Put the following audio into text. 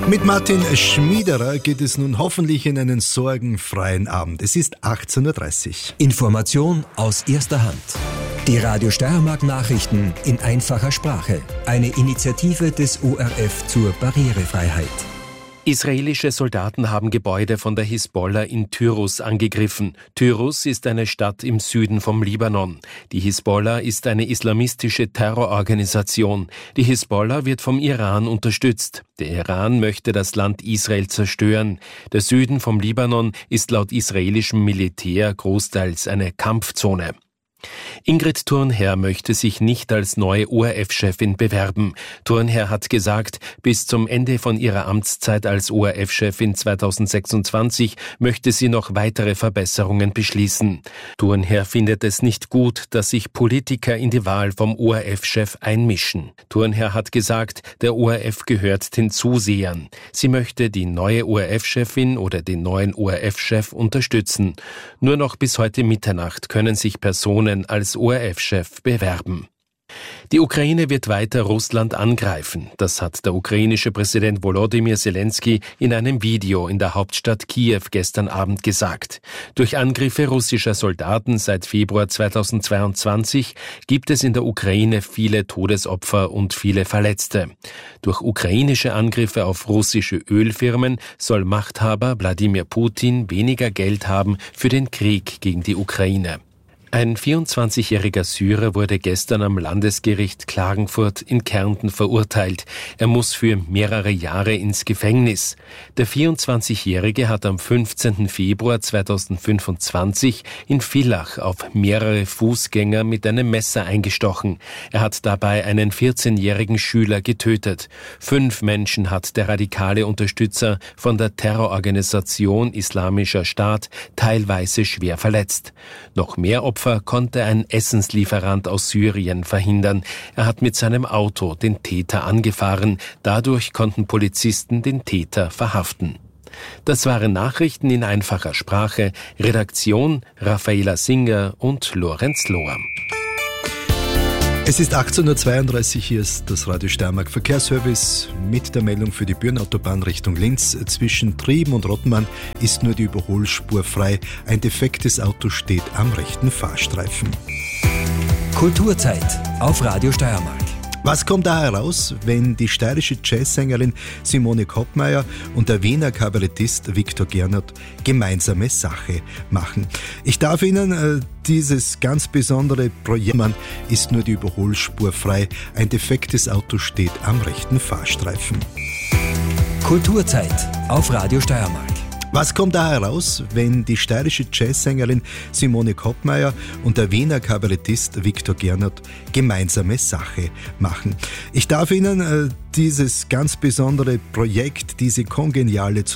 Mit Martin Schmiederer geht es nun hoffentlich in einen sorgenfreien Abend. Es ist 18.30 Uhr. Information aus erster Hand. Die Radio Steiermark Nachrichten in einfacher Sprache. Eine Initiative des ORF zur Barrierefreiheit. Israelische Soldaten haben Gebäude von der Hisbollah in Tyrus angegriffen. Tyrus ist eine Stadt im Süden vom Libanon. Die Hisbollah ist eine islamistische Terrororganisation. Die Hisbollah wird vom Iran unterstützt. Der Iran möchte das Land Israel zerstören. Der Süden vom Libanon ist laut israelischem Militär großteils eine Kampfzone. Ingrid Thurnherr möchte sich nicht als neue ORF-Chefin bewerben. Thurnherr hat gesagt, bis zum Ende von ihrer Amtszeit als ORF-Chefin 2026 möchte sie noch weitere Verbesserungen beschließen. Thurnherr findet es nicht gut, dass sich Politiker in die Wahl vom ORF-Chef einmischen. Thurnherr hat gesagt, der ORF gehört den Zusehern. Sie möchte die neue ORF-Chefin oder den neuen ORF-Chef unterstützen. Nur noch bis heute Mitternacht können sich Personen als ORF-Chef bewerben. Die Ukraine wird weiter Russland angreifen. Das hat der ukrainische Präsident Volodymyr Zelensky in einem Video in der Hauptstadt Kiew gestern Abend gesagt. Durch Angriffe russischer Soldaten seit Februar 2022 gibt es in der Ukraine viele Todesopfer und viele Verletzte. Durch ukrainische Angriffe auf russische Ölfirmen soll Machthaber Wladimir Putin weniger Geld haben für den Krieg gegen die Ukraine. Ein 24-jähriger Syrer wurde gestern am Landesgericht Klagenfurt in Kärnten verurteilt. Er muss für mehrere Jahre ins Gefängnis. Der 24-Jährige hat am 15. Februar 2025 in Villach auf mehrere Fußgänger mit einem Messer eingestochen. Er hat dabei einen 14-jährigen Schüler getötet. 5 Menschen hat der radikale Unterstützer von der Terrororganisation Islamischer Staat teilweise schwer verletzt. Noch mehr Opfer konnte ein Essenslieferant aus Syrien verhindern. Er hat mit seinem Auto den Täter angefahren. Dadurch konnten Polizisten den Täter verhaften. Das waren Nachrichten in einfacher Sprache. Redaktion Raffaela Singer und Lorenz Lohr. Es ist 18.32 Uhr, hier ist das Radio Steiermark Verkehrsservice mit der Meldung für die Bürnautobahn Richtung Linz. Zwischen Trieben und Rottmann ist nur die Überholspur frei. Ein defektes Auto steht am rechten Fahrstreifen. Kulturzeit auf Radio Steiermark. Was kommt da heraus, wenn die steirische Jazzsängerin Simone Koppmeier und der Wiener Kabarettist Viktor Gernot gemeinsame Sache machen? Ich darf Ihnen dieses ganz besondere Projekt ist nur die Überholspur frei. Ein defektes Auto steht am rechten Fahrstreifen. Kulturzeit auf Radio Steiermark. Was kommt da heraus, wenn die steirische Jazzsängerin Simone Koppmeier und der Wiener Kabarettist Viktor Gernot gemeinsame Sache machen? Ich darf Ihnen dieses ganz besondere Projekt, diese kongeniale